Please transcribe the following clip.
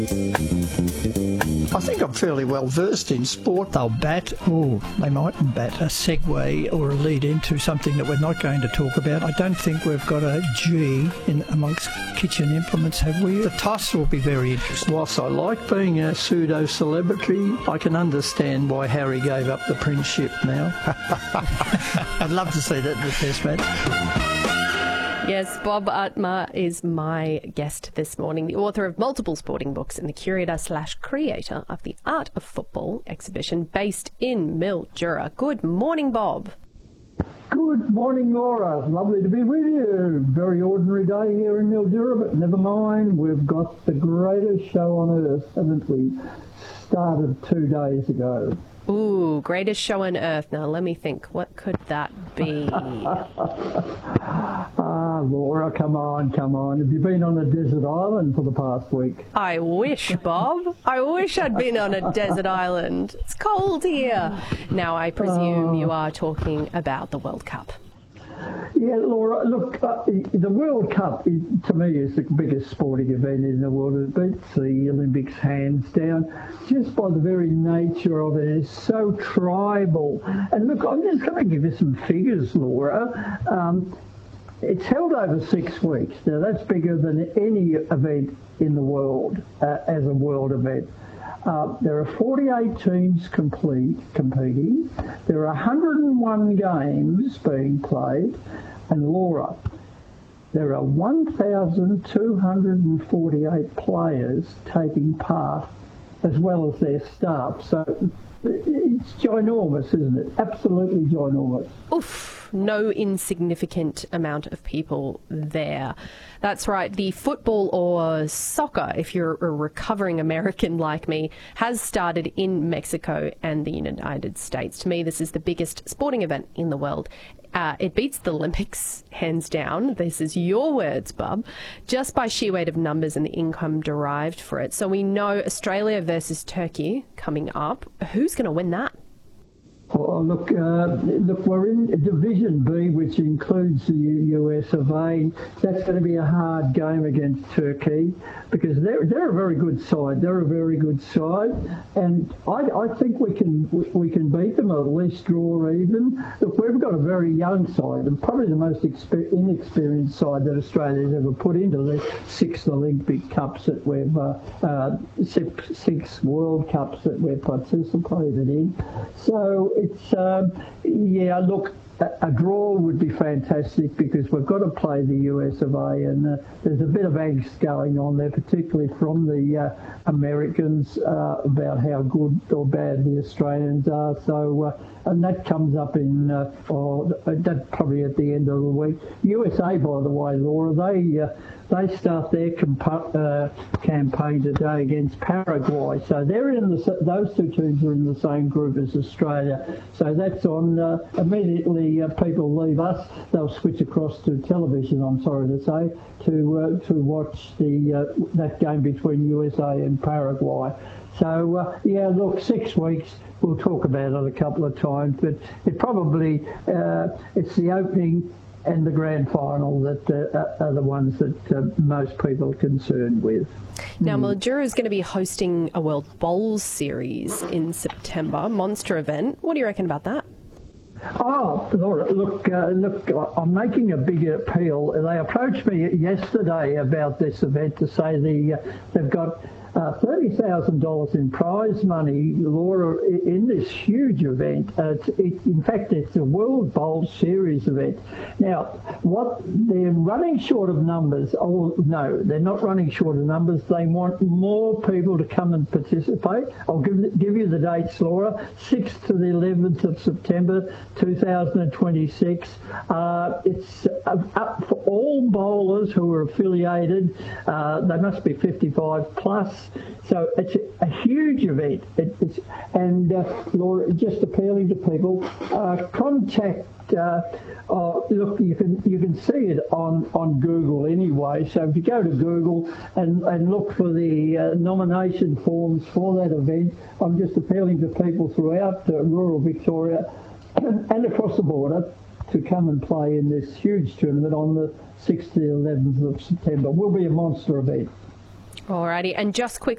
I think I'm fairly well versed in sport. They'll bat, or they mightn't bat, a segue or a lead into something that we're not going to talk about. I don't think we've got a G in amongst kitchen implements, have we? The toss will be very interesting. Whilst I like being a pseudo-celebrity, I can understand why Harry gave up the princeship now. I'd love to see that in the test match. Yes, Bob Utmer is my guest this morning, the author of multiple sporting books and the curator/creator of the Art of Football exhibition based in Mildura. Good morning, Bob. Good morning, Laura. Lovely to be with you. Very ordinary day here in Mildura, but never mind. We've got the greatest show on earth, haven't we? Started 2 days ago. Ooh, greatest show on earth. Now, let me think. What could that be? Laura, come on. Have you been on a desert island for the past week? I wish, Bob. I wish I'd been on a desert island. It's cold here. Now, I presume you are talking about the World Cup. Yeah, Laura, look, the World Cup, to me, is the biggest sporting event in the world. It beats the Olympics hands down, just by the very nature of it. It's so tribal. And look, I'm just going to give you some figures, Laura. It's held over 6 weeks. Now, that's bigger than any event in the world as a world event. There are 48 teams competing. There are 101 games being played. And Laura, there are 1,248 players taking part, as well as their staff. So it's ginormous, isn't it? Absolutely ginormous. Oof, no insignificant amount of people there. That's right. The football or soccer, if you're a recovering American like me, has started in Mexico and the United States. To me, this is the biggest sporting event in the world. It beats the Olympics, hands down. This is your words, Bob, just by sheer weight of numbers and the income derived for it. So we know Australia versus Turkey coming up. Who's going to win that? Oh, look, we're in Division B, which includes the US of A. That's going to be a hard game against Turkey because they're a very good side. They're a very good side, and I think we can beat them, or at least draw even. Look, we've got a very young side, and probably the most inexperienced side that Australia's ever put into the 6 Olympic Cups that we've 6 World Cups that we've participated in. So it's, look, a draw would be fantastic because we've got to play the US of A, and there's a bit of angst going on there, particularly from the Americans about how good or bad the Australians are. So, and that comes up in, that probably at the end of the week. USA, by the way, Laura, they start their campaign today against Paraguay. So they're those 2 teams are in the same group as Australia. So that's on immediately. People leave us, they'll switch across to television, I'm sorry to say, to watch that game between USA and Paraguay. So, look, 6 weeks, we'll talk about it a couple of times, but it probably, it's the opening and the grand final that are the ones that most people are concerned with. Now, Mildura is going to be hosting a World Bowls series in September, monster event. What do you reckon about that? Oh, Laura, look, I'm making a big appeal. They approached me yesterday about this event to say they've got $30,000 in prize money, Laura, in this huge event. In fact, it's a World Bowl Series event. Now, what they're running short of numbers. Oh, no, they're not running short of numbers. They want more people to come and participate. I'll give you the dates, Laura. 6th to the 11th of September 2026. It's up for all bowlers who are affiliated. They must be 55 plus. So it's a huge event. Laura, just appealing to people, contact. Look, you can see it on Google anyway. So if you go to Google and look for the nomination forms for that event, I'm just appealing to people throughout rural Victoria and across the border to come and play in this huge tournament on the 6th to the 11th of September. Will be a monster event. Alrighty, and just quickly,